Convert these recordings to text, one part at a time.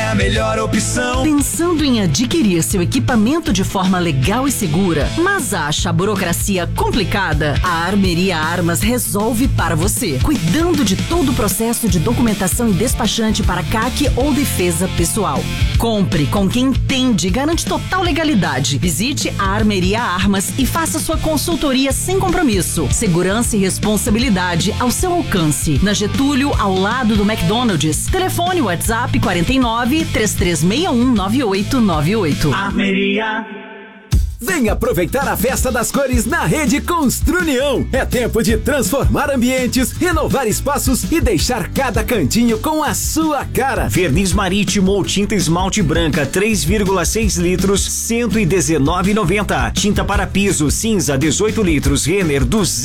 a melhor opção. Pensando em adquirir seu equipamento de forma legal e segura, mas acha a burocracia complicada? A Armeria Armas resolve para você, cuidando de todo o processo de documentação e despachante para CAC ou defesa pessoal. Compre com quem entende e garante total legalidade. Visite a Armeria Armas e faça sua consultoria sem compromisso. Segurança e responsabilidade ao seu alcance. Na Getúlio, ao lado do McDonald's. Telefone WhatsApp 49 3361 9898. Armeria. Vem aproveitar a Festa das Cores na Rede Construnião. É tempo de transformar ambientes, renovar espaços e deixar cada cantinho com a sua cara. Verniz marítimo ou tinta esmalte branca 3,6 litros, R$119,90. Tinta para piso cinza 18 litros, Renner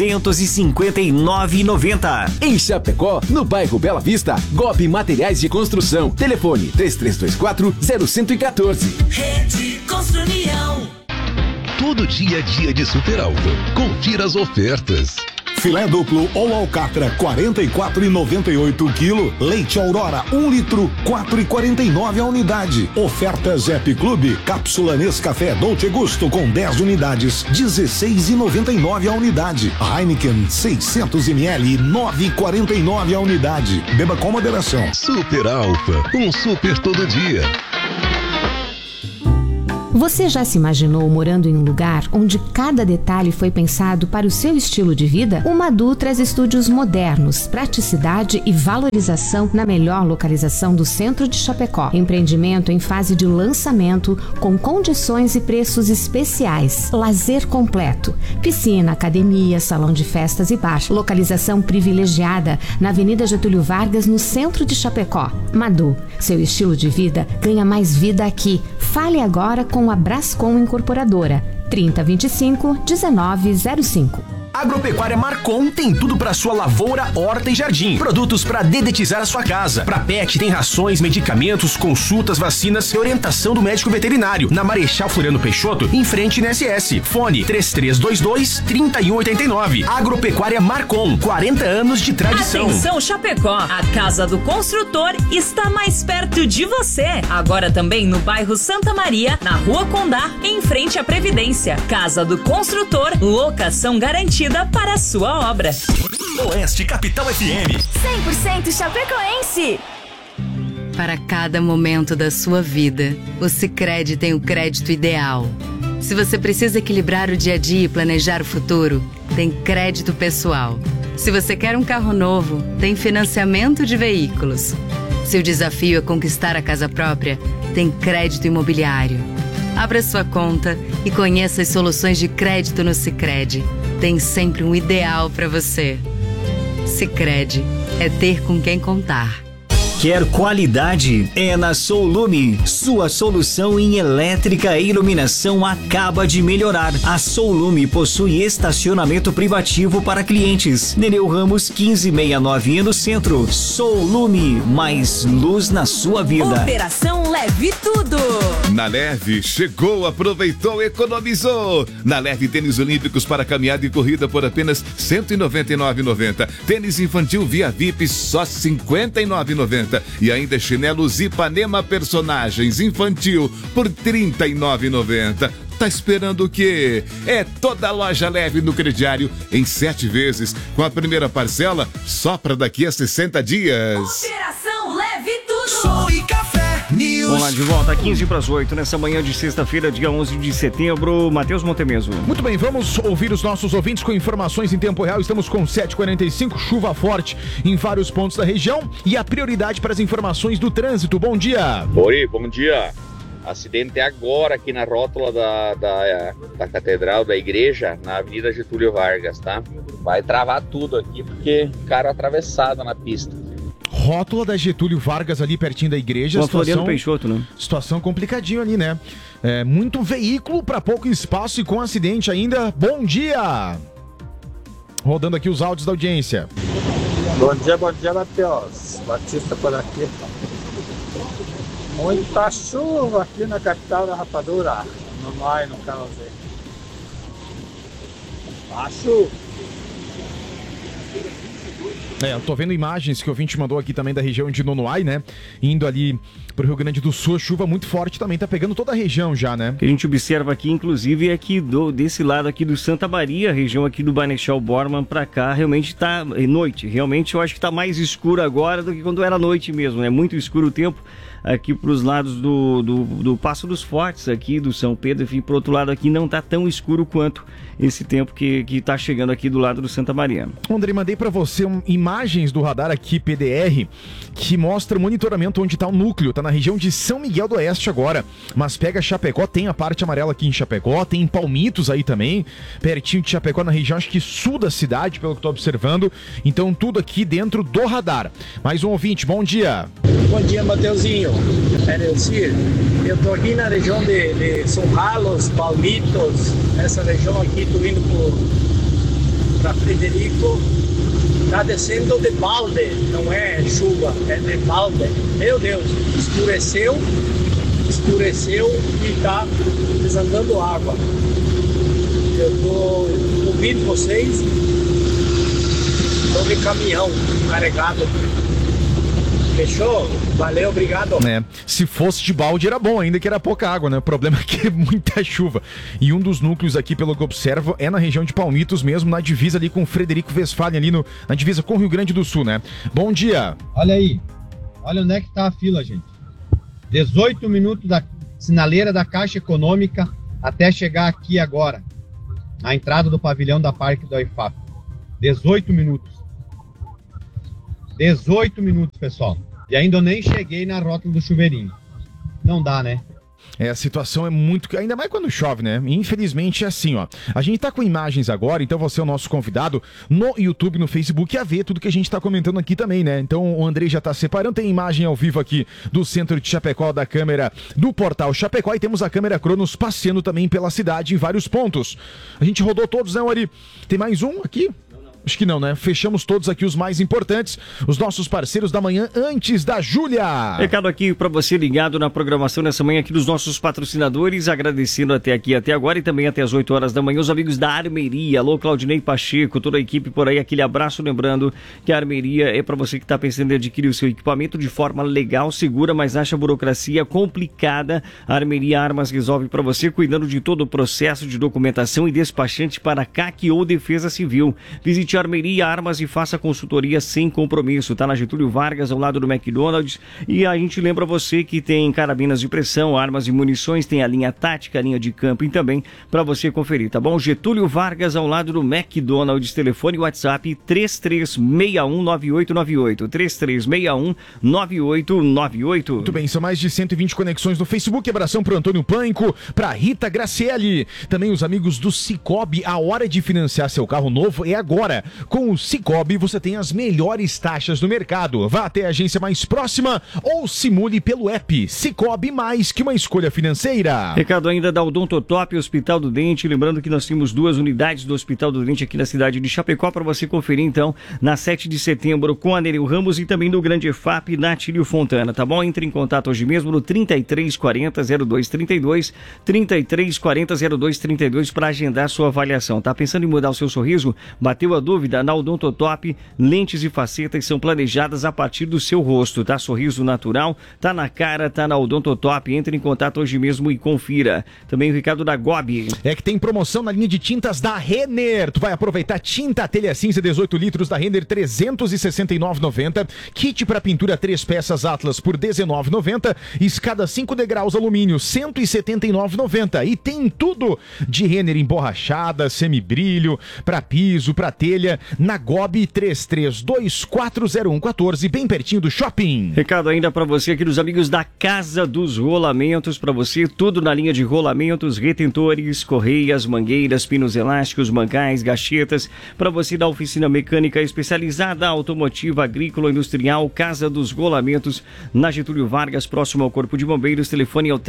R$259,90. Em Chapecó, no bairro Bela Vista, GOB Materiais de Construção. Telefone 3324-0114. Rede Construnião. Todo dia é dia de Super Alfa. Confira as ofertas. Filé duplo ou alcatra, R$ 44,98 quilo. Leite Aurora, 1 litro, R$ 4,49 a unidade. Oferta Zep Clube, cápsula Nescafé Dolce Gusto com 10 unidades, R$ 16,99 a unidade. Heineken, 600 ml, R$ 9,49 a unidade. Beba com moderação. Super Alfa, um super todo dia. Você já se imaginou morando em um lugar onde cada detalhe foi pensado para o seu estilo de vida? O Madu traz estúdios modernos, praticidade e valorização na melhor localização do centro de Chapecó. Empreendimento em fase de lançamento com condições e preços especiais. Lazer completo. Piscina, academia, salão de festas e bar. Localização privilegiada na Avenida Getúlio Vargas, no centro de Chapecó. Madu, seu estilo de vida ganha mais vida aqui. Fale agora com a Brascom Incorporadora, 3025-1905. Agropecuária Marcon tem tudo para sua lavoura, horta e jardim. Produtos para dedetizar a sua casa. Para pet tem rações, medicamentos, consultas, vacinas e orientação do médico veterinário. Na Marechal Floriano Peixoto, em frente na SS. Fone 3322-3189. Agropecuária Marcon, 40 anos de tradição. Atenção Chapecó, a Casa do Construtor está mais perto de você. Agora também no bairro Santa Maria, na Rua Condá, em frente à Previdência. Casa do Construtor, locação garantida para a sua obra. Oeste Capital FM 100% chapecoense. Para cada momento da sua vida, o Sicredi tem o crédito ideal. Se você precisa equilibrar o dia a dia e planejar o futuro, tem crédito pessoal. Se você quer um carro novo, tem financiamento de veículos. Se o desafio é conquistar a casa própria, tem crédito imobiliário. Abra sua conta e conheça as soluções de crédito no Sicredi. Tem sempre um ideal para você. Sicredi é ter com quem contar. Quer qualidade? É na Soulume. Sua solução em elétrica e iluminação acaba de melhorar. A Soulume possui estacionamento privativo para clientes. Nereu Ramos 1569 no centro. Soulume, mais luz na sua vida. Operação Leve Tudo. Na Leve, chegou, aproveitou, economizou. Na Leve, tênis olímpicos para caminhada e corrida por apenas R$ 199,90. Tênis infantil Via VIP só R$ 59,90. E ainda chinelos Ipanema Personagens Infantil por R$ 39,90. Tá esperando o quê? É toda loja Leve no crediário em 7 vezes, com a primeira parcela só para daqui a 60 dias. Operação Leve Tudo. Som e Café News. Vamos lá, de volta, 15:08, nessa manhã de sexta-feira, dia 11 de setembro. Matheus Montemeso. Muito bem, vamos ouvir os nossos ouvintes com informações em tempo real. Estamos com 7h45, chuva forte em vários pontos da região e a prioridade para as informações do trânsito. Bom dia. Oi, bom dia. Acidente agora aqui na rótula da Catedral, da Igreja, na Avenida Getúlio Vargas, tá? Vai travar tudo aqui porque cara atravessado na pista. Rótula da Getúlio Vargas ali pertinho da igreja. Floriano Peixoto, né? Situação complicadinho ali, né? Muito veículo para pouco espaço e com acidente ainda. Bom dia! Rodando aqui os áudios da audiência. Bom dia, Matheus. Batista por aqui. Muita chuva aqui na capital da Rapadura, no Mai, no Canozê. Eu tô vendo imagens que o ouvinte mandou aqui também da região de Nonoai, né? Indo ali pro Rio Grande do Sul, chuva muito forte também, tá pegando toda a região já, né? O que a gente observa aqui, inclusive, é que desse lado aqui do Santa Maria, região aqui do Banechal Borman pra cá, realmente tá noite. Realmente eu acho que tá mais escuro agora do que quando era noite mesmo, né? Muito escuro o tempo aqui pros lados do Passo dos Fortes, aqui do São Pedro, enfim, pro outro lado aqui não tá tão escuro quanto esse tempo que tá chegando aqui do lado do Santa Maria. André, mandei pra você imagens do radar aqui, PDR, que mostra o monitoramento onde tá o núcleo, tá na região de São Miguel do Oeste agora, mas pega Chapecó, tem a parte amarela aqui em Chapecó, tem Palmitos aí também, pertinho de Chapecó, na região, acho que sul da cidade, pelo que tô observando, então tudo aqui dentro do radar. Mais um ouvinte, bom dia. Bom dia, Mateuzinho. É Neucir. Eu tô aqui na região de São Carlos, Palmitos, essa região aqui, tô indo para Frederico. Tá descendo de balde, não é chuva, é de balde. Meu Deus, escureceu e tá desandando água. Eu tô ouvindo vocês, tô de caminhão carregado. Fechou? Valeu, obrigado. Se fosse de balde era bom, ainda que era pouca água, né? O problema é que é muita chuva. E um dos núcleos aqui, pelo que eu observo, é na região de Palmitos mesmo, na divisa ali com Frederico Westphalen, ali na divisa com o Rio Grande do Sul, né? Bom dia. Olha aí, olha onde é que tá a fila, gente. 18 minutos da sinaleira da Caixa Econômica até chegar aqui agora, na entrada do pavilhão da Parque do IFAP. 18 minutos. 18 minutos, pessoal. E ainda eu nem cheguei na rótula do chuveirinho. Não dá, né? A situação é muito... Ainda mais quando chove, né? Infelizmente é assim, ó. A gente tá com imagens agora, então você é o nosso convidado no YouTube, no Facebook, a ver tudo que a gente tá comentando aqui também, né? Então o Andrei já tá separando, tem imagem ao vivo aqui do centro de Chapecó, da câmera do portal Chapecó, e temos a câmera Cronos passeando também pela cidade em vários pontos. A gente rodou todos, né, Ari? Tem mais um aqui? Acho que não, né? Fechamos todos aqui os mais importantes, os nossos parceiros da manhã antes da Júlia. Recado aqui para você ligado na programação nessa manhã aqui dos nossos patrocinadores, agradecendo até aqui, até agora e também até as 8 horas da manhã, os amigos da Armeria. Alô, Claudinei Pacheco, toda a equipe por aí, aquele abraço, lembrando que a Armeria é para você que está pensando em adquirir o seu equipamento de forma legal, segura, mas acha a burocracia complicada. A Armeria Armas resolve para você, cuidando de todo o processo de documentação e despachante para CAC ou Defesa Civil. Visite Armeria Armas e faça consultoria sem compromisso. Tá na Getúlio Vargas, ao lado do McDonald's. E a gente lembra você que tem carabinas de pressão, armas e munições, tem a linha tática, a linha de camping também, para você conferir, tá bom? Getúlio Vargas, ao lado do McDonald's. Telefone WhatsApp 33619898. 33619898. Muito bem, são mais de 120 conexões no Facebook. Abração pro Antônio Pânico, pra Rita Graciele. Também os amigos do Cicobi. A hora de financiar seu carro novo é agora. Com o Cicobi você tem as melhores taxas do mercado. Vá até a agência mais próxima ou simule pelo app. Cicobi, mais que uma escolha financeira. Recado ainda da Odontotop, Hospital do Dente. Lembrando que nós temos 2 unidades do Hospital do Dente aqui na cidade de Chapecó, para você conferir então na 7 de setembro com a Nereu Ramos e também no Grande EFAP na Tílio Fontana, tá bom? Entre em contato hoje mesmo no 3340-0232, 3340-0232 para agendar sua avaliação. Tá pensando em mudar o seu sorriso? Bateu a dúvida? Na Odontotop, lentes e facetas são planejadas a partir do seu rosto, tá? Sorriso natural, tá na cara, tá na Odontotop. Entre em contato hoje mesmo e confira. Também o recado da Gobi. É que tem promoção na linha de tintas da Renner. Tu vai aproveitar tinta telha cinza 18 litros da Renner, R$ 369,90. Kit para pintura 3 peças Atlas por R$ 19,90. Escada 5 degraus alumínio, R$ 179,90. E tem tudo de Renner emborrachada, semibrilho, para piso, para telha, na Gobi 33240114, bem pertinho do shopping. Recado ainda para você aqui dos amigos da Casa dos Rolamentos, para você tudo na linha de rolamentos, retentores, correias, mangueiras, pinos elásticos, mancais, gachetas, para você da oficina mecânica especializada, automotiva, agrícola, industrial. Casa dos Rolamentos, na Getúlio Vargas, próximo ao Corpo de Bombeiros. Telefone é o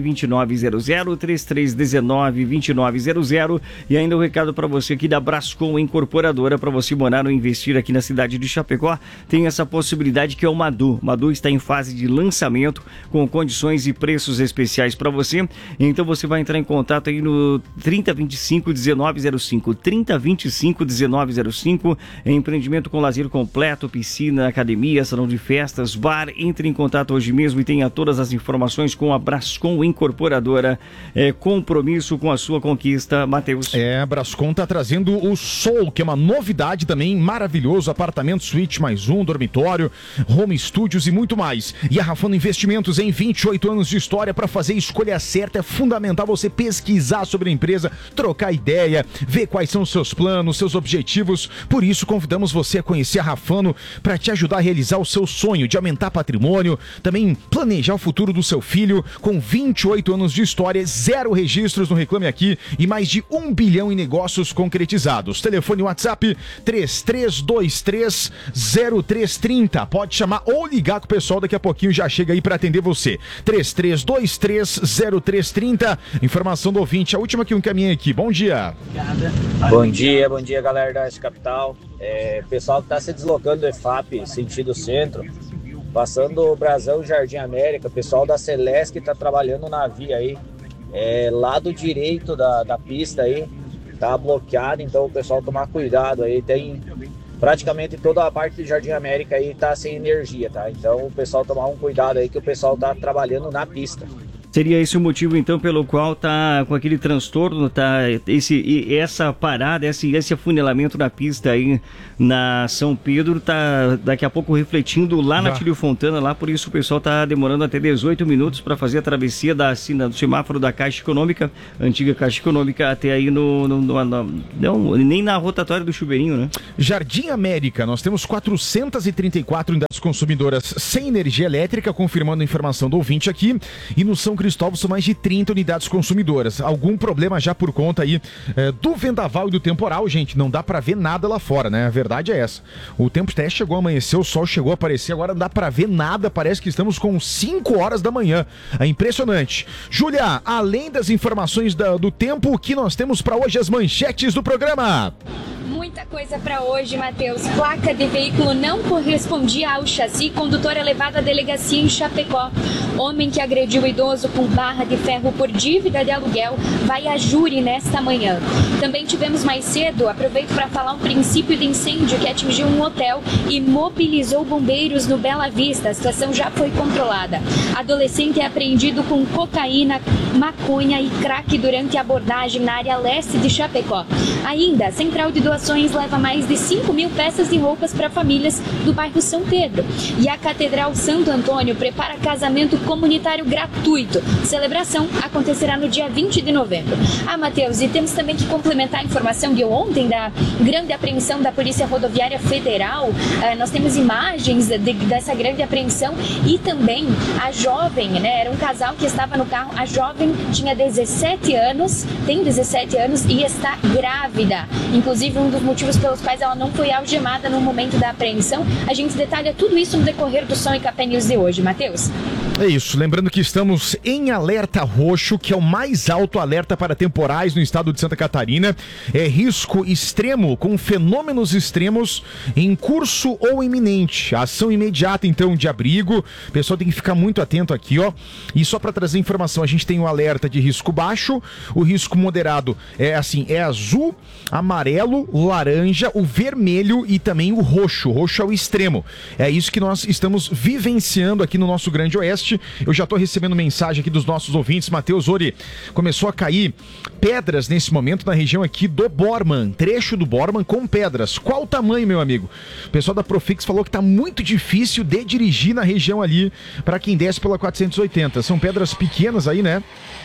3319-2900, 3319-2900. E ainda um recado para você aqui da Brascom Brascom Incorporadora, para você morar ou investir aqui na cidade de Chapecó. Tem essa possibilidade que é o Madu. Madu está em fase de lançamento com condições e preços especiais para você. Então você vai entrar em contato aí no 3025-1905. 3025-1905. Empreendimento com lazer completo, piscina, academia, salão de festas, bar. Entre em contato hoje mesmo e tenha todas as informações com a Brascom Incorporadora. Compromisso com a sua conquista, Matheus. A Brascom tá trazendo o Soul, que é uma novidade também, maravilhoso, apartamento, suíte mais um, dormitório, home studios e muito mais. E a Rafano Investimentos, em 28 anos de história, para fazer a escolha certa, é fundamental você pesquisar sobre a empresa, trocar ideia, ver quais são os seus planos, seus objetivos. Por isso, convidamos você a conhecer a Rafano para te ajudar a realizar o seu sonho de aumentar patrimônio, também planejar o futuro do seu filho. Com 28 anos de história, 0 registros no Reclame Aqui e mais de 1 bilhão em negócios concretizados. Telefone WhatsApp 33230330. Pode chamar ou ligar com o pessoal, daqui a pouquinho já chega aí para atender você. 33230330. Informação do ouvinte, a última que eu encaminhei aqui. Bom dia. Bom dia, galera da Oeste Capital. Pessoal que está se deslocando do EFAP, sentido centro, passando o Brasão Jardim América, pessoal da Celesc está trabalhando na via aí, lado direito da pista aí, tá bloqueado, então o pessoal tomar cuidado aí, tem praticamente toda a parte do Jardim América aí tá sem energia, tá? Então o pessoal tomar um cuidado aí que o pessoal tá trabalhando na pista. Seria esse o motivo, então, pelo qual tá com aquele transtorno, tá essa parada, esse afunilamento na pista aí na São Pedro, tá daqui a pouco refletindo lá na Tílio Fontana, lá, por isso o pessoal tá demorando até 18 minutos para fazer a travessia do semáforo da Caixa Econômica, antiga Caixa Econômica, até aí nem na rotatória do Chuveirinho, né? Jardim América, nós temos 434 unidades consumidoras sem energia elétrica, confirmando a informação do ouvinte aqui, e no São Cristóvão são mais de 30 unidades consumidoras. Algum problema já por conta aí do vendaval e do temporal, gente? Não dá pra ver nada lá fora, né? A verdade é essa. O tempo até chegou a amanhecer, o sol chegou a aparecer, agora não dá pra ver nada, parece que estamos com 5 horas da manhã. É impressionante. Júlia, além das informações do tempo, o que nós temos pra hoje, as manchetes do programa? Muita coisa para hoje, Matheus. Placa de veículo não correspondia ao chassi, condutor é levado à delegacia em Chapecó. Homem que agrediu idoso com barra de ferro por dívida de aluguel vai a júri nesta manhã. Também tivemos mais cedo, aproveito para falar um princípio de incêndio que atingiu um hotel e mobilizou bombeiros no Bela Vista. A situação já foi controlada. Adolescente é apreendido com cocaína, maconha e crack durante a abordagem na área leste de Chapecó. Ainda, a Central de Doações leva mais de 5 mil peças de roupas para famílias do bairro São Pedro. E a Catedral Santo Antônio prepara casamento comunitário gratuito. Celebração acontecerá no dia 20 de novembro. Matheus, e temos também que complementar a informação de ontem da grande apreensão da Polícia Rodoviária Federal. Nós temos imagens dessa grande apreensão e também a jovem, né? Era um casal que estava no carro. A jovem tinha 17 anos, tem 17 anos e está grávida. Inclusive, um dos motivos pelos quais ela não foi algemada no momento da apreensão. A gente detalha tudo isso no decorrer do Som e Café News de hoje, Matheus. É isso, lembrando que estamos em alerta roxo, que é o mais alto alerta para temporais no estado de Santa Catarina. É risco extremo com fenômenos extremos em curso ou iminente. Ação imediata, então, de abrigo. O pessoal tem que ficar muito atento aqui, ó. E só para trazer informação, a gente tem o alerta de risco baixo, o risco moderado é azul, amarelo, laranja, o vermelho e também o roxo. O roxo é o extremo. É isso que nós estamos vivenciando aqui no nosso Grande Oeste. Eu já estou recebendo mensagem aqui dos nossos ouvintes. Matheus Ori, começou a cair pedras nesse momento na região aqui do Borman, trecho do Borman com pedras. Qual o tamanho, meu amigo? O pessoal da Profix falou que está muito difícil de dirigir na região ali para quem desce pela 480. São pedras pequenas aí, né?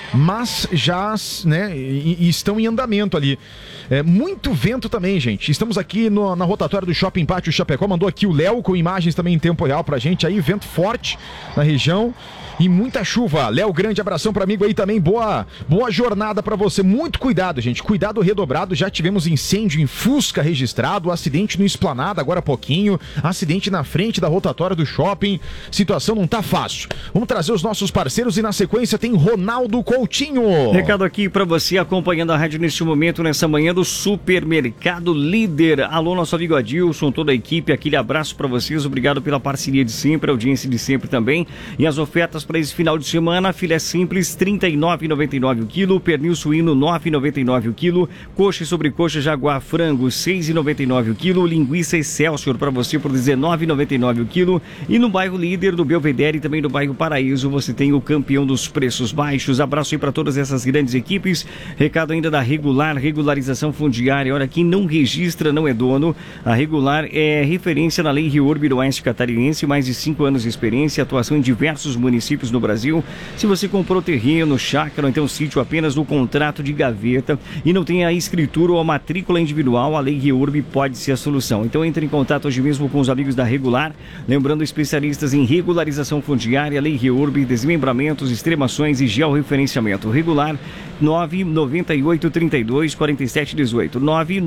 Mas já, né, e estão em andamento ali. Muito vento também, gente. Estamos aqui na rotatória do Shopping Pátio Chapecó. Mandou aqui o Léo com imagens também em tempo real pra gente aí. Vento forte na região. e muita chuva. Léo, grande abração para amigo aí também, boa jornada para você. Muito cuidado, gente, cuidado redobrado. Já tivemos incêndio em Fusca registrado, acidente no Esplanada agora há pouquinho, acidente na frente da rotatória do shopping. Situação não tá fácil. Vamos trazer os nossos parceiros e na sequência tem Ronaldo Coutinho. Recado aqui para você acompanhando a rádio neste momento, nessa manhã do Supermercado Líder. Alô, nosso amigo Adilson, toda a equipe, aquele abraço para vocês, obrigado pela parceria de sempre, a audiência de sempre também. E as ofertas para esse final de semana: filé simples R$ 39,99 o quilo, pernil suíno R$ 9,99 o quilo, coxa e sobrecoxa jaguar frango R$ 6,99 o quilo, linguiça Excelsior para você por R$ 19,99 o quilo. E no bairro Líder do Belvedere e também no bairro Paraíso você tem o campeão dos preços baixos. Abraço aí para todas essas grandes equipes. Recado ainda da regularização fundiária. Olha, quem não registra não é dono. A Regular é referência na Lei Reurb do Oeste Catarinense, mais de 5 anos de experiência, atuação em diversos municípios no Brasil. Se você comprou terreno, chácara ou então sítio apenas no contrato de gaveta e não tem a escritura ou a matrícula individual, a Lei Reurb pode ser a solução. Então entre em contato hoje mesmo com os amigos da Regular, lembrando, especialistas em regularização fundiária, Lei Reurb, desmembramentos, extremações e georreferenciamento. Regular 998324718,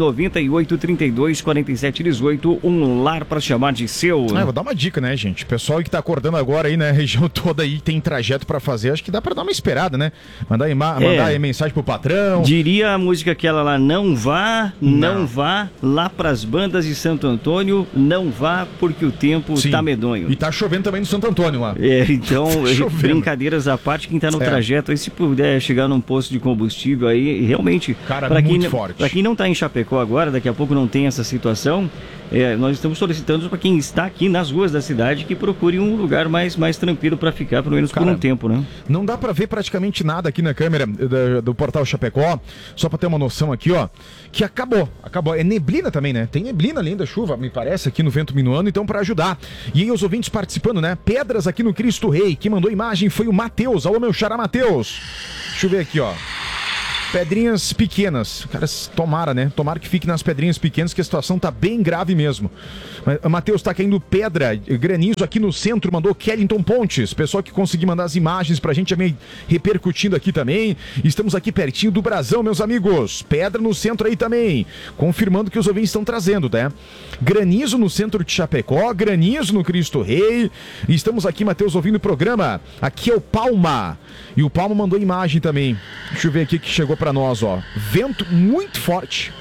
998324718, um lar para chamar de seu. Vou dar uma dica, né, gente? Pessoal que tá acordando agora aí, né, região toda aí, tem trajeto para fazer, acho que dá para dar uma esperada, né? Mandar aí mensagem pro patrão. Diria a música aquela lá, não vá lá pras bandas de Santo Antônio, não vá porque o tempo tá medonho. E tá chovendo também no Santo Antônio lá. Então, brincadeiras à parte, quem tá no trajeto aí, se puder chegar num posto de combustível aí, realmente, cara, muito forte. Para quem não tá em Chapecó agora, daqui a pouco não tem essa situação, nós estamos solicitando para quem está aqui nas ruas da cidade que procure um lugar mais tranquilo para ficar, pelo menos por um tempo, né? Não dá para ver praticamente nada aqui na câmera do portal Chapecó, só para ter uma noção aqui, ó, que acabou. É neblina também, né? Tem neblina além da chuva, me parece, aqui no Vento Minuano, então para ajudar. E aí os ouvintes participando, né? Pedras aqui no Cristo Rei, quem mandou imagem foi o Matheus. Alô, meu xará Matheus. Deixa eu ver aqui, ó. Pedrinhas pequenas. Cara, tomara, né? Tomara que fique nas pedrinhas pequenas, que a situação tá bem grave mesmo. Matheus, tá caindo pedra, granizo aqui no centro, mandou Kellington Pontes. Pessoal que conseguiu mandar as imagens pra gente, também repercutindo aqui também. Estamos aqui pertinho do Brasão, meus amigos. Pedra no centro aí também. Confirmando que os ouvintes estão trazendo, né? Granizo no centro de Chapecó, granizo no Cristo Rei. E estamos aqui, Matheus, ouvindo o programa. Aqui é o Palma. E o Palma mandou imagem também. Deixa eu ver aqui que chegou pra nós, ó. Vento muito forte.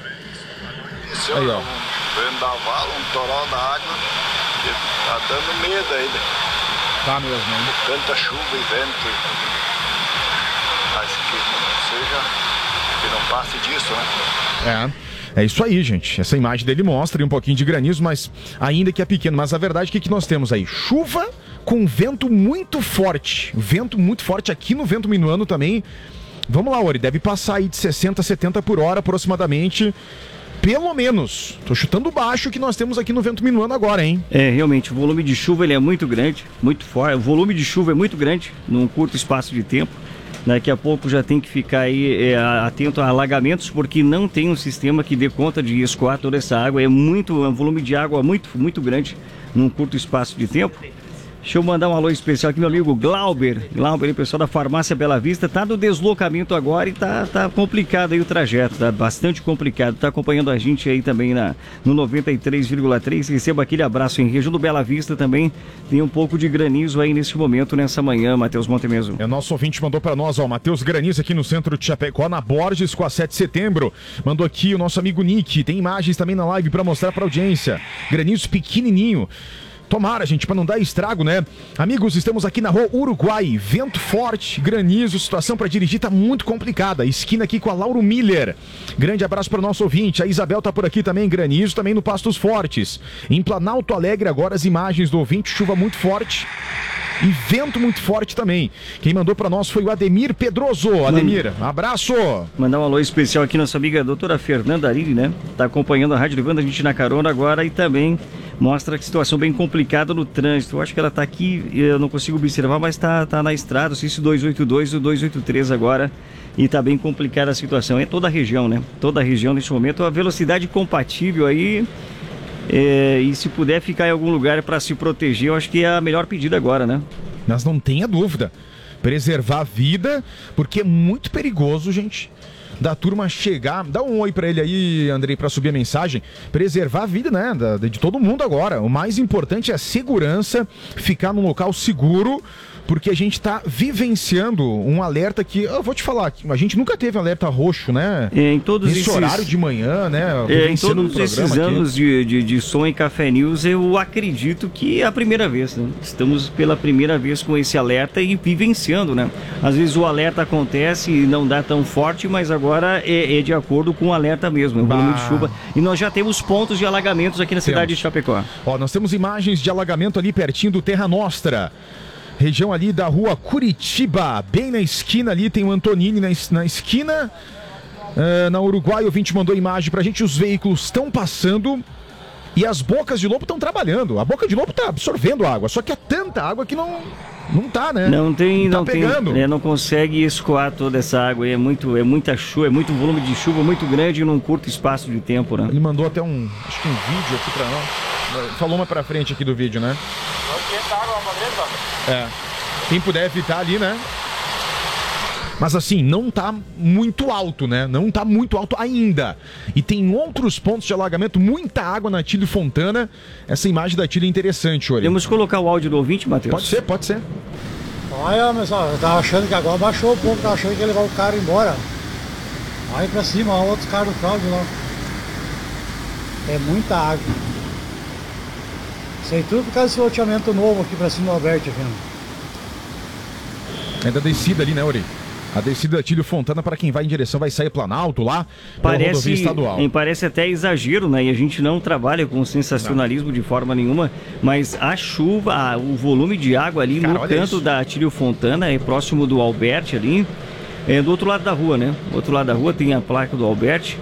Aí, ó. Vendaval, um toró da água, que tá dando medo aí, né? Tá mesmo, né? Tanta chuva e vento. Mas que não passe disso, né? É isso aí, gente. Essa imagem dele mostra um pouquinho de granizo, mas ainda que é pequeno. Mas a verdade é que nós temos aí chuva com vento muito forte. Vento muito forte aqui no Vento Minuano também. Vamos lá, Ori, deve passar aí de 60 a 70 por hora aproximadamente. Pelo menos. Tô chutando baixo que nós temos aqui no Vento Minuano agora, hein? Realmente, o volume de chuva ele é muito grande, muito forte. O volume de chuva é muito grande num curto espaço de tempo. Daqui a pouco já tem que ficar aí atento a alagamentos, porque não tem um sistema que dê conta de escoar toda essa água. É um volume de água muito grande num curto espaço de tempo. Deixa eu mandar um alô especial aqui, meu amigo Glauber, pessoal da Farmácia Bela Vista, tá no deslocamento agora e tá complicado aí o trajeto, tá bastante complicado, tá acompanhando a gente aí também no 93,3, receba aquele abraço em região do Bela Vista também, tem um pouco de granizo aí nesse momento, nessa manhã, Matheus Montemeso. O nosso ouvinte mandou pra nós, ó, Matheus Granizo aqui no centro de Chapecó, na Borges com a 7 de setembro, mandou aqui o nosso amigo Nick, tem imagens também na live pra mostrar pra audiência, granizo pequenininho. Tomara, gente, para não dar estrago, né? Amigos, estamos aqui na rua Uruguai, vento forte, granizo, situação para dirigir tá muito complicada. Esquina aqui com a Lauro Miller. Grande abraço para o nosso ouvinte. A Isabel tá por aqui também, granizo, também no Pastos Fortes. Em Planalto Alegre agora as imagens do ouvinte, chuva muito forte. E vento muito forte também. Quem mandou pra nós foi o Ademir Pedroso. Ademir, abraço! Mandar um alô especial aqui, nossa amiga doutora Fernanda Ariri, né? Tá acompanhando a rádio, levando a gente na carona agora e também mostra que situação bem complicada no trânsito. Eu acho que ela tá aqui, eu não consigo observar, mas tá na estrada, se isso 282 ou 283 agora. E tá bem complicada a situação. É toda a região, né? Toda a região neste momento. A velocidade compatível aí. E se puder ficar em algum lugar para se proteger, eu acho que é a melhor pedida agora, né? Mas não tenha dúvida. Preservar a vida, porque é muito perigoso, gente, da turma chegar... Dá um oi pra ele aí, Andrei, pra subir a mensagem. Preservar a vida, né, de todo mundo agora. O mais importante é a segurança, ficar num local seguro, porque a gente tá vivenciando um alerta que... Eu vou te falar, a gente nunca teve alerta roxo, né? Em todos Esse esses... horário de manhã, né? Em todos esses anos de Som e Café News, eu acredito que é a primeira vez, né? Estamos pela primeira vez com esse alerta e vivenciando, né? Às vezes o alerta acontece e não dá tão forte, mas agora é de acordo com o alerta mesmo, é o volume de chuva. E nós já temos pontos de alagamentos aqui na cidade de Chapecó. Ó, nós temos imagens de alagamento ali pertinho do Terra Nostra. Região ali da rua Curitiba, bem na esquina ali, tem o Antonini na esquina. Na Uruguai, o ouvinte mandou imagem pra gente, os veículos estão passando e as bocas de lobo estão trabalhando. A boca de lobo tá absorvendo água, só que é tanta água que não tá, né? Não tem, pegando. Não consegue escoar toda essa água, é muita chuva, é muito volume de chuva muito grande num curto espaço de tempo, né? Ele mandou até um vídeo aqui pra nós. Falou uma pra frente aqui do vídeo, né? Quem puder evitar ali, né? Mas assim, não tá muito alto, né? Não tá muito alto ainda. E tem outros pontos de alagamento, muita água na Tílio Fontana. Essa imagem da Tílio é interessante, Ori. Podemos colocar o áudio do ouvinte, Matheus? Pode ser. Olha, pessoal, eu tava achando que agora baixou um pouco, tava achando que ia levar o cara embora. Aí pra cima, ó, outros caras do Cláudio lá. É muita água. Isso aí tudo por causa desse loteamento novo aqui pra cima do Alberto, vendo? É da descida ali, né, Ori? A descida da Tílio Fontana, para quem vai em direção, vai sair Planalto lá, pela rodovia estadual. Parece até exagero, né? E a gente não trabalha com sensacionalismo de forma nenhuma, mas a chuva, o volume de água ali no canto da Tílio Fontana, é próximo do Alberti ali, do outro lado da rua, né? Do outro lado da rua tem a placa do Alberti.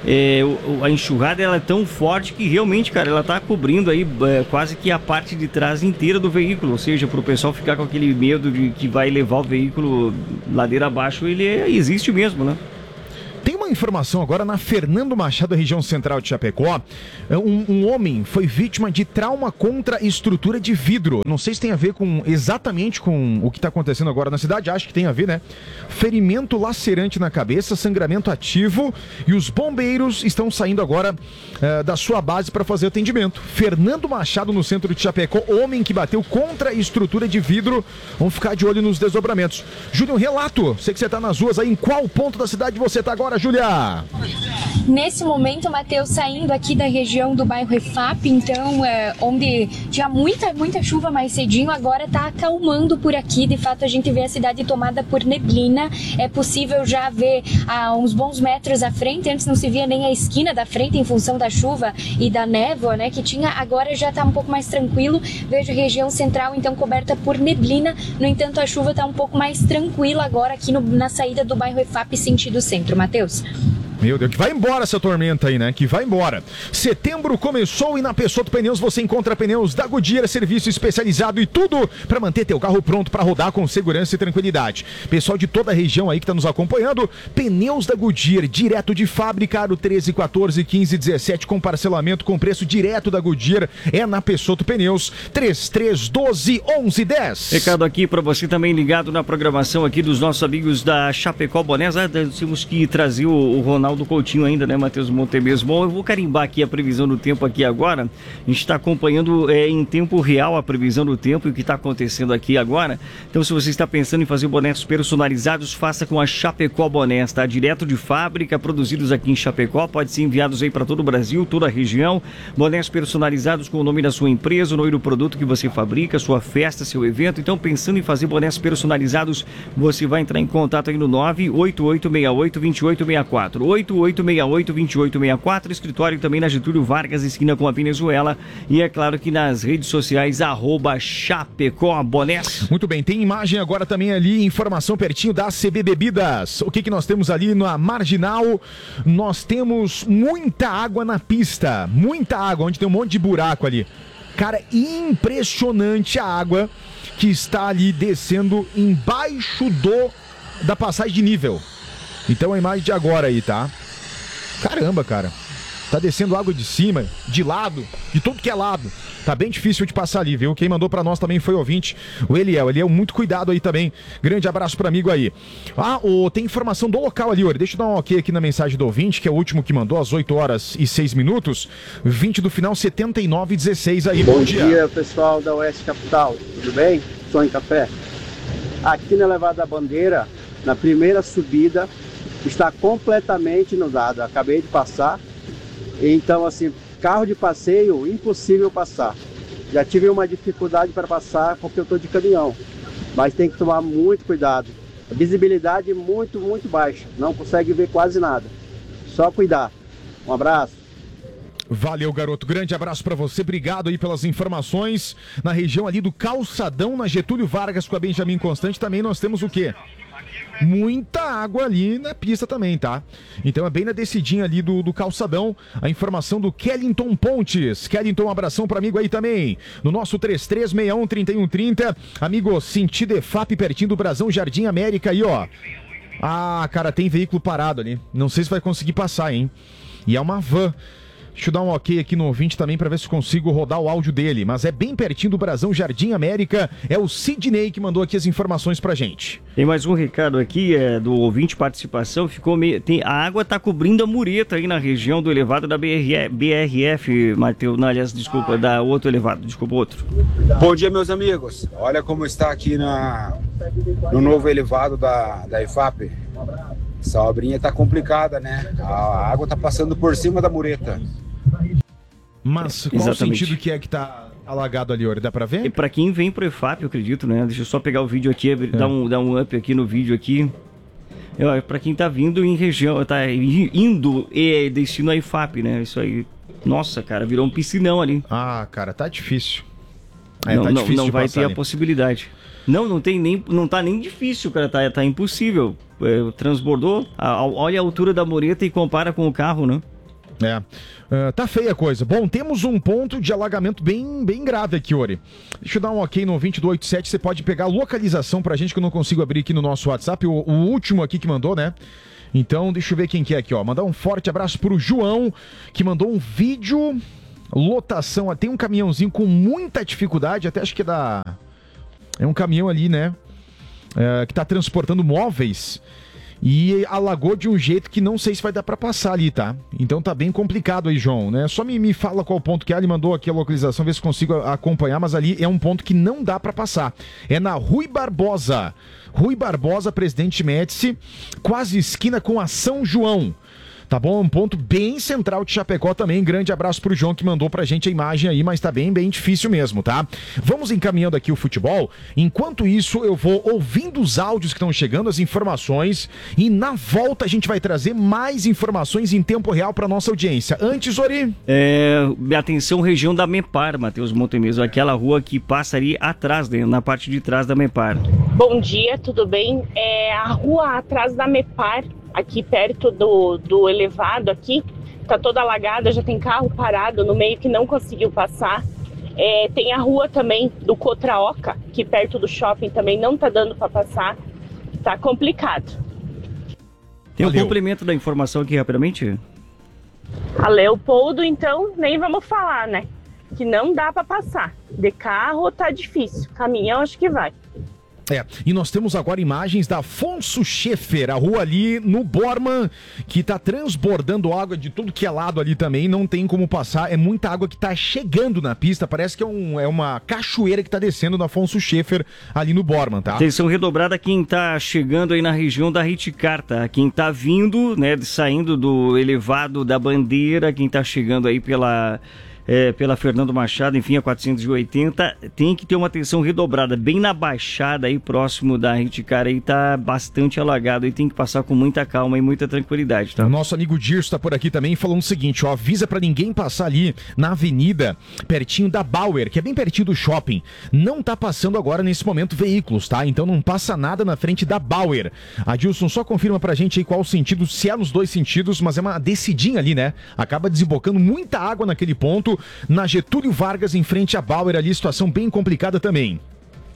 A enxurrada ela é tão forte que realmente, cara, ela tá cobrindo aí quase que a parte de trás inteira do veículo, ou seja, pro pessoal ficar com aquele medo de que vai levar o veículo ladeira abaixo, ele existe mesmo, né? Tem uma informação agora na Fernando Machado, região central de Chapecó. Um homem foi vítima de trauma contra estrutura de vidro. Não sei se tem a ver exatamente com o que está acontecendo agora na cidade. Acho que tem a ver, né? Ferimento lacerante na cabeça, sangramento ativo. E os bombeiros estão saindo agora da sua base para fazer atendimento. Fernando Machado, no centro de Chapecó. Homem que bateu contra a estrutura de vidro. Vamos ficar de olho nos desdobramentos. Júlio, um relato. Sei que você está nas ruas aí. Em qual ponto da cidade você está agora, Júlia? Nesse momento, Matheus, saindo aqui da região do bairro EFAP, então, onde tinha muita chuva mais cedinho, agora tá acalmando por aqui. De fato, a gente vê a cidade tomada por neblina. É possível já ver uns bons metros à frente. Antes não se via nem a esquina da frente em função da chuva e da névoa, né, que tinha. Agora já tá um pouco mais tranquilo. Vejo a região central, então, coberta por neblina. No entanto, a chuva tá um pouco mais tranquila agora aqui na saída do bairro EFAP, sentido centro. Matheus? Meu Deus, que vai embora essa tormenta aí, né? Que vai embora. Setembro começou e na Peixoto Pneus você encontra pneus da Goodyear, serviço especializado e tudo para manter teu carro pronto para rodar com segurança e tranquilidade. Pessoal de toda a região aí que tá nos acompanhando, pneus da Goodyear, direto de fábrica, aro 13, 14, 15, 17, com parcelamento com preço direto da Goodyear, é na Peixoto Pneus, 3312 1110. Recado aqui para você também ligado na programação aqui dos nossos amigos da Chapecó Bonés. Temos que trazer o Ronaldo Coutinho ainda, né, Matheus Montemez? Bom, eu vou carimbar aqui a previsão do tempo aqui agora. A gente está acompanhando em tempo real a previsão do tempo e o que está acontecendo aqui agora. Então, se você está pensando em fazer bonés personalizados, faça com a Chapecó Bonés, tá? Direto de fábrica, produzidos aqui em Chapecó, pode ser enviados aí para todo o Brasil, toda a região. Bonés personalizados com o nome da sua empresa, o nome do produto que você fabrica, sua festa, seu evento. Então, pensando em fazer bonés personalizados, você vai entrar em contato aí no 98868-2864. 8868-2864, escritório também na Getúlio Vargas, esquina com a Venezuela, e é claro que nas redes sociais, @Chapecó Bonés. Muito bem, tem imagem agora também ali, informação pertinho da ACB Bebidas. O que nós temos ali na Marginal? Nós temos muita água na pista, muita água, onde tem um monte de buraco ali. Cara, impressionante a água que está ali descendo embaixo da passagem de nível. Então a imagem de agora aí, tá? Caramba, cara. Tá descendo água de cima, de lado, de tudo que é lado. Tá bem difícil de passar ali, viu? Quem mandou pra nós também foi o ouvinte, o Eliel. Eliel, muito cuidado aí também. Grande abraço pro amigo aí. Tem informação do local ali, Ori. Deixa eu dar um ok aqui na mensagem do ouvinte, que é o último que mandou, às 8 horas e 6 minutos. 20 do final, 79:16 aí. Bom dia, pessoal da Oeste Capital. Tudo bem? Sonho Café. Aqui na Elevada da Bandeira, na primeira subida, está completamente inundado. Acabei de passar. Então, assim, carro de passeio, impossível passar. Já tive uma dificuldade para passar porque eu estou de caminhão. Mas tem que tomar muito cuidado. A visibilidade é muito, muito baixa. Não consegue ver quase nada. Só cuidar. Um abraço. Valeu, garoto. Grande abraço pra você. Obrigado aí pelas informações. Na região ali do Calçadão, na Getúlio Vargas com a Benjamin Constante, também nós temos o quê? Muita água ali na pista também, tá? Então é bem na descidinha ali do Calçadão. A informação do Kellington Pontes. Kellington, um abração para amigo aí também. No nosso 3361-3130. Amigo, sentido EFAP, pertinho do Brasão, Jardim América aí, ó. Cara, tem veículo parado ali. Não sei se vai conseguir passar, hein? E é uma van. Deixa eu dar um ok aqui no ouvinte também para ver se consigo rodar o áudio dele. Mas é bem pertinho do Brasão, Jardim América. É o Sidney que mandou aqui as informações pra gente. Tem mais um recado aqui, do ouvinte participação. A água tá cobrindo a mureta aí na região do elevado da BRF, Matheus. Não, aliás, desculpa, da outro elevado. Desculpa, outro. Bom dia, meus amigos. Olha como está aqui no novo elevado da EFAP. Essa obrinha tá complicada, né? A água tá passando por cima da mureta. Mas qual o sentido que tá alagado ali, Ori? Dá pra ver? E pra quem vem pro EFAP, eu acredito, né? Deixa eu só pegar o vídeo aqui, dar um up aqui no vídeo aqui. Pra quem tá vindo em região, tá indo e destino a EFAP, né? Isso aí. Nossa, cara, virou um piscinão ali. Cara, tá difícil. Não vai ter a possibilidade. Não tá nem difícil, cara, tá impossível. Transbordou, olha a altura da mureta e compara com o carro, né? Tá feia a coisa. Bom, temos um ponto de alagamento bem grave aqui, Ori. Deixa eu dar um ok no 20 do 87. Você pode pegar a localização pra gente, que eu não consigo abrir aqui no nosso WhatsApp. O último aqui que mandou, né? Então, deixa eu ver quem que é aqui, ó. Mandar um forte abraço pro João, que mandou um vídeo. Lotação, tem um caminhãozinho com muita dificuldade, até acho que é um caminhão ali, né? Que tá transportando móveis. E alagou de um jeito que não sei se vai dar pra passar ali, tá? Então tá bem complicado aí, João, né? Só me fala qual ponto que é. Ele mandou aqui a localização, ver se consigo acompanhar, mas ali é um ponto que não dá pra passar. É na Rui Barbosa, Presidente Médici, quase esquina com a São João. Tá bom? Um ponto bem central de Chapecó também. Grande abraço pro João que mandou pra gente a imagem aí, mas tá bem difícil mesmo, tá? Vamos encaminhando aqui o futebol. Enquanto isso, eu vou ouvindo os áudios que estão chegando, as informações, e na volta a gente vai trazer mais informações em tempo real pra nossa audiência. Antes, Ori? Atenção, região da Mepar, Matheus Montemeso, aquela rua que passa ali atrás, né, na parte de trás da Mepar. Bom dia, tudo bem? A rua atrás da Mepar, aqui perto do elevado aqui, tá toda alagada, já tem carro parado no meio que não conseguiu passar. Tem a rua também do Cotraoca, aqui perto do shopping também não tá dando para passar, tá complicado. Tem um complemento da informação aqui rapidamente? A Leopoldo, então, nem vamos falar, né? Que não dá para passar. De carro tá difícil, caminhão acho que vai. E nós temos agora imagens da Afonso Schaeffer, a rua ali no Borman, que tá transbordando água de tudo que é lado ali também, não tem como passar, é muita água que tá chegando na pista, parece que é uma cachoeira que tá descendo na Afonso Schaeffer ali no Borman, tá? Atenção redobrada quem tá chegando aí na região da Riticar, tá? Quem tá vindo, né, saindo do elevado da Bandeira, quem tá chegando aí pela Fernando Machado, enfim, a 480, tem que ter uma atenção redobrada, bem na baixada aí, próximo da Riticar, aí tá bastante alagado e tem que passar com muita calma e muita tranquilidade, tá? O nosso amigo Dirso tá por aqui também falando o seguinte, ó, avisa pra ninguém passar ali na avenida, pertinho da Bauer, que é bem pertinho do shopping, não tá passando agora nesse momento veículos, tá? Então não passa nada na frente da Bauer. Adilson, só confirma pra gente aí qual o sentido, se é nos dois sentidos, mas é uma descidinha ali, né? Acaba desembocando muita água naquele ponto, na Getúlio Vargas, em frente à Bauer, ali, situação bem complicada também.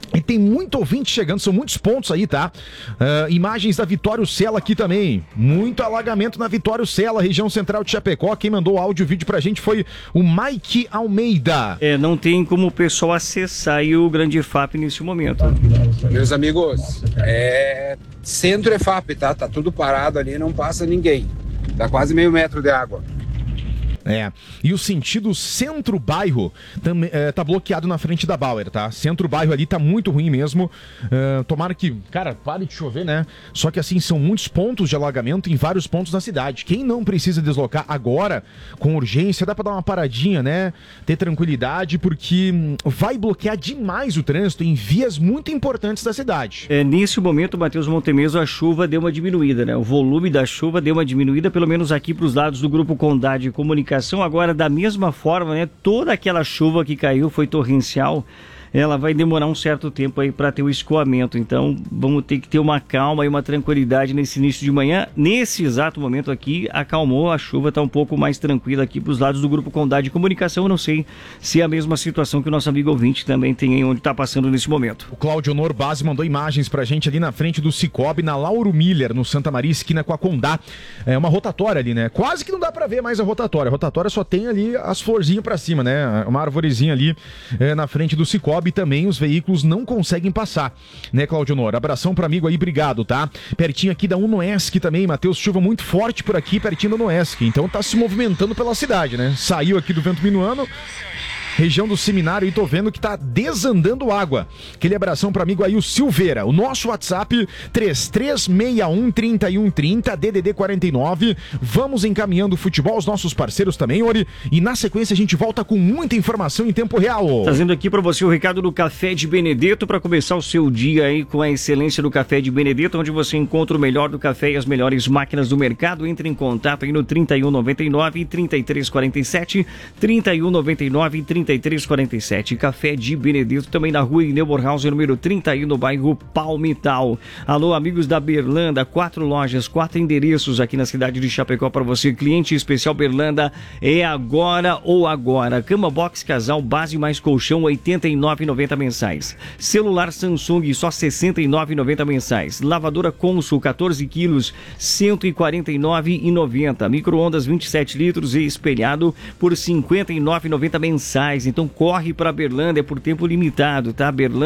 E tem muito ouvinte chegando, são muitos pontos aí, tá? Imagens da Vitório Sela aqui também. Muito alagamento na Vitório Sela, região central de Chapecó. Quem mandou áudio e vídeo pra gente foi o Mike Almeida. Não tem como o pessoal acessar aí o Grande EFAP nesse momento. Meus amigos, centro EFAP, tá? Tá tudo parado ali, não passa ninguém. Tá quase meio metro de água. E o sentido centro-bairro tá bloqueado na frente da Bauer, tá? Centro-bairro ali tá muito ruim mesmo. Tomara que, cara, pare de chover, né? Só que assim, são muitos pontos de alagamento em vários pontos da cidade. Quem não precisa deslocar agora, com urgência, dá pra dar uma paradinha, né? Ter tranquilidade, porque vai bloquear demais o trânsito em vias muito importantes da cidade. Nesse momento, Matheus Montemeso, a chuva deu uma diminuída, né? O volume da chuva deu uma diminuída, pelo menos aqui pros lados do Grupo Condá de Comunicação. Agora, da mesma forma, né, toda aquela chuva que caiu foi torrencial, ela vai demorar um certo tempo aí para ter o escoamento. Então, vamos ter que ter uma calma e uma tranquilidade nesse início de manhã. Nesse exato momento aqui, acalmou, a chuva está um pouco mais tranquila aqui para os lados do Grupo Condá de Comunicação. Eu não sei se é a mesma situação que o nosso amigo ouvinte também tem aí onde está passando nesse momento. O Cláudio Norbasi mandou imagens pra gente ali na frente do Cicobi, na Lauro Miller, no Santa Maria, esquina com a Condá. É uma rotatória ali, né? Quase que não dá pra ver mais a rotatória. A rotatória só tem ali as florzinhas pra cima, né? Uma arvorezinha ali na frente do Cicobi. E também os veículos não conseguem passar, né, Cláudio Nor? Abração pro amigo aí, obrigado, tá? Pertinho aqui da Unoesc também, Matheus, chuva muito forte por aqui, pertinho da Unoesc. Então tá se movimentando pela cidade, né? Saiu aqui do Vento Minuano, região do Seminário, e tô vendo que tá desandando água. Aquele abração para amigo aí, o Silveira. O nosso WhatsApp, 3361-3130, DDD 49. Vamos encaminhando o futebol, os nossos parceiros também, Ori. E na sequência a gente volta com muita informação em tempo real. Trazendo aqui para você o recado do Café de Benedetto, para começar o seu dia aí com a excelência do Café de Benedetto, onde você encontra o melhor do café e as melhores máquinas do mercado. Entre em contato aí no 3199-3347, 3199-3347. Café de Benedetto, também na rua Neuborhauser, número 31, no bairro Palmital. Alô, amigos da Berlanda, 4 lojas, 4 endereços aqui na cidade de Chapecó para você. Cliente especial Berlanda, é agora ou agora. Cama box casal, base mais colchão, R$ 89,90 mensais. Celular Samsung, só R$ 69,90 mensais. Lavadora Consul, 14 quilos, R$ 149,90. Micro-ondas 27 litros e espelhado por R$ 59,90 mensais. Então corre para Berlândia, é por tempo limitado, tá? Berlândia